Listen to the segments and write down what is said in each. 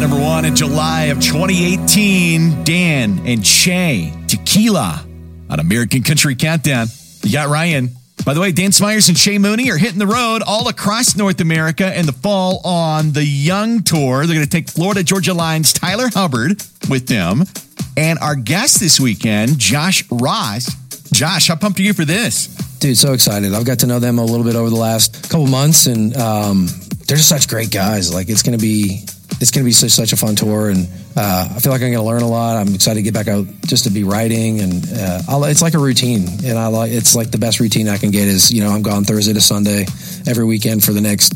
number one in July of 2018. Dan and Shay, Tequila on American Country Countdown. You got Ryan. By the way, Dan Smyers and Shay Mooney are hitting the road all across North America in the fall on the Young Tour. They're going to take Florida Georgia Line's Tyler Hubbard with them. And our guest this weekend, Josh Ross. Josh, how pumped are you for this? Dude, so excited. I've got to know them a little bit over the last couple months, and they're just such great guys. Like, it's going to be such a fun tour, and I feel like I'm going to learn a lot. I'm excited to get back out just to be writing, and it's like a routine, and it's like the best routine I can get is, I'm gone Thursday to Sunday every weekend for the next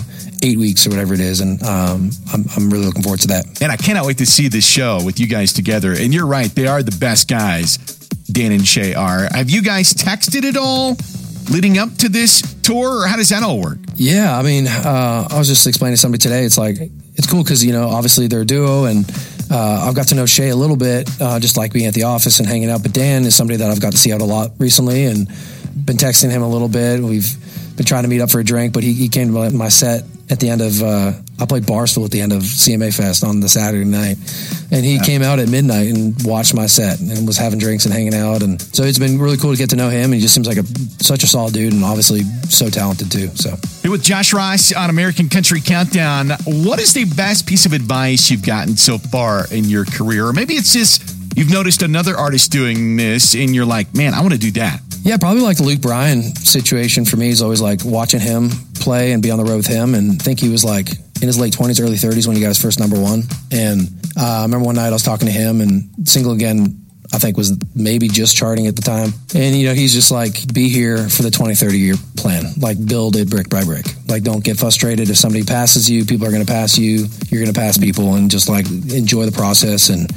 8 weeks or whatever it is, and I'm really looking forward to that. And I cannot wait to see this show with you guys together. And you're right, they are the best guys. Dan and Shay are. Have you guys texted at all leading up to this tour, or how does that all work? Yeah, I mean, I was just explaining to somebody today. It's like, it's cool because, obviously they're a duo, and I've got to know Shay a little bit, just like being at the office and hanging out. But Dan is somebody that I've got to see out a lot recently, and been texting him a little bit. We've been trying to meet up for a drink, but he came to my set at the end of, I played Barstool at the end of CMA Fest on the Saturday night, and he came out at midnight and watched my set and was having drinks and hanging out. And so it's been really cool to get to know him. And he just seems like such a solid dude, and obviously so talented too. So here with Josh Ross on American Country Countdown, what is the best piece of advice you've gotten so far in your career? Or maybe it's just you've noticed another artist doing this and you're like, man, I want to do that. Yeah, probably like the Luke Bryan situation for me is always like watching him play and be on the road with him. And I think he was like in his late 20s, early 30s when he got his first number one. And I remember one night I was talking to him, and Single Again, I think, was maybe just charting at the time. And, he's just like, be here for the 20, 30-year plan. Like, build it brick by brick. Like, don't get frustrated if somebody passes you. People are going to pass you. You're going to pass people, and just, like, enjoy the process. And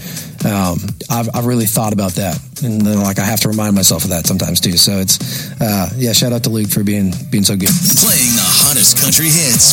I've really thought about that. And then, like, I have to remind myself of that sometimes, too. So it's, shout out to Luke for being so good. Playing the hottest country hits